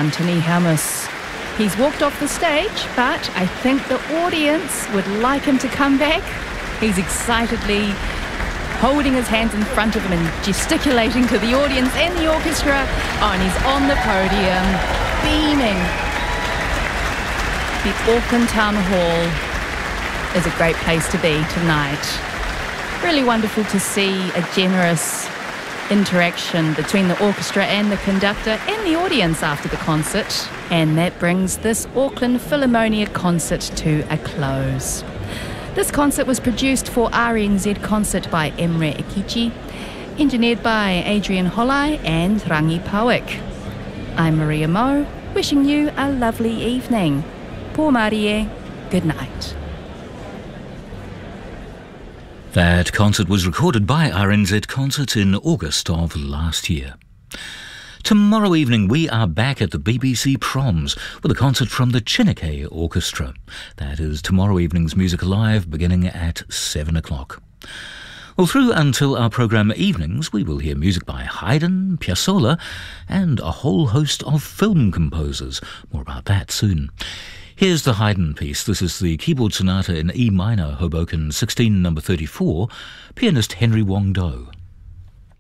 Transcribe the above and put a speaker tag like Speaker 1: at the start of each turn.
Speaker 1: Anthony Hammes. He's walked off the stage, but I think the audience would like him to come back. He's excitedly holding his hands in front of him and gesticulating to the audience and the orchestra. Oh, and he's on the podium, beaming. The Auckland Town Hall is a great place to be tonight. Really wonderful to see a generous interaction between the orchestra and the conductor and the audience after the concert. And that brings this Auckland Philharmonia concert to a close. This concert was produced for RNZ Concert by Emre Ekichi, engineered by Adrian Holai and Rangi Pauik. I'm Maria Moe, wishing you a lovely evening. Pō Mārie, good night.
Speaker 2: That concert was recorded by RNZ Concert in August of last year. Tomorrow evening we are back at the BBC Proms with a concert from the Chineke Orchestra. That is tomorrow evening's Music Alive beginning at 7 o'clock. Well, through until our programme evenings we will hear music by Haydn, Piazzolla and a whole host of film composers. More about that soon. Here's the Haydn piece. This is the Keyboard Sonata in E minor, Hoboken 16 number 34, pianist Henry Wong Do.